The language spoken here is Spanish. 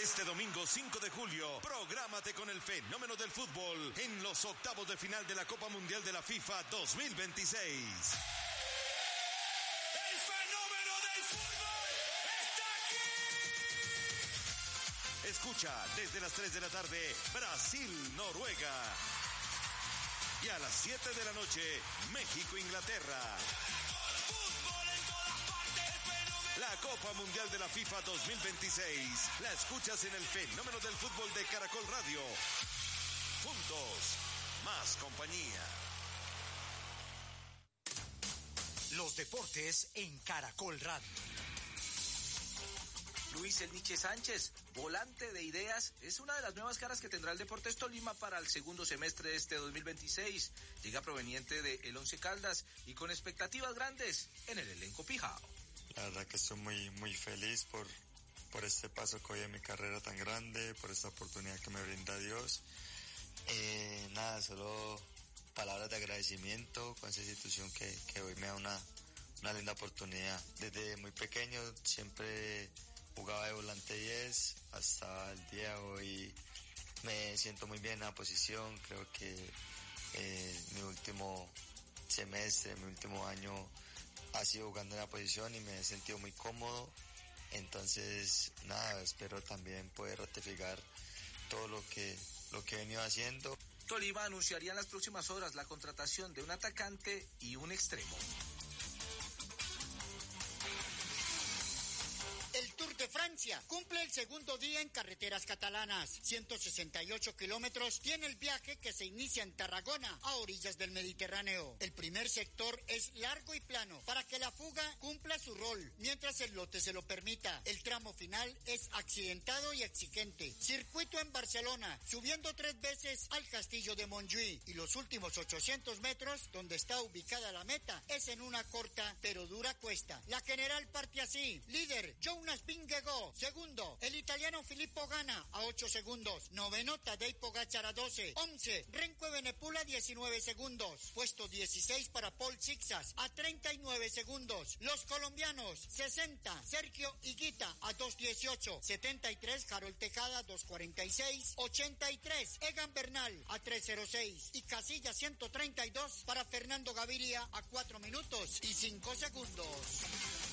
Este domingo 5 de julio, prográmate con el fenómeno del fútbol en los octavos de final de la Copa Mundial de la FIFA 2026. ¡El fenómeno del fútbol está aquí! Escucha desde las 3 de la tarde, Brasil-Noruega. Y a las 7 de la noche, México-Inglaterra. La Copa Mundial de la FIFA 2026 la escuchas en el fenómeno del fútbol de Caracol Radio. Juntos, más compañía. Los deportes en Caracol Radio. Luis El Niche Sánchez, volante de ideas, es una de las nuevas caras que tendrá el Deportes Tolima para el segundo semestre de este 2026. Llega proveniente de el Once Caldas y con expectativas grandes en el elenco Pijao. La verdad que estoy muy feliz por este paso que hoy en mi carrera tan grande, por esta oportunidad que me brinda Dios. Solo palabras de agradecimiento con esa institución que hoy me da una linda oportunidad. Desde muy pequeño siempre jugaba de volante 10, hasta el día de hoy me siento muy bien en la posición. Creo que mi último semestre, mi último año ha sido jugando en la posición y me he sentido muy cómodo. Entonces, espero también poder ratificar todo lo que he venido haciendo. Tolima anunciaría en las próximas horas la contratación de un atacante y un extremo. El Tour de Francia cumple el segundo día en carreteras catalanas. 168 kilómetros tiene el viaje que se inicia en Tarragona, a orillas del Mediterráneo. El primer sector es largo y plano para que la fuga cumpla su rol, mientras el lote se lo permita. El tramo final es accidentado y exigente. Circuito en Barcelona, subiendo 3 veces al castillo de Montjuïc, y los últimos 800 metros, donde está ubicada la meta, es en una corta pero dura cuesta. La general parte así: líder Jonas Vingegaard, segundo el italiano Filippo Ganna a 8 segundos, noveno Tadej Pogačar a 12, 11 Renko Evenepoel a 19 segundos, puesto 16 para Paul Sixas a 39 segundos, los colombianos 60 Sergio Higuita a 2:18, 73 Harold Tejada a 2:46, 83 Egan Bernal a 3:06 y casilla 132 para Fernando Gaviria a 4 minutos y 5 segundos.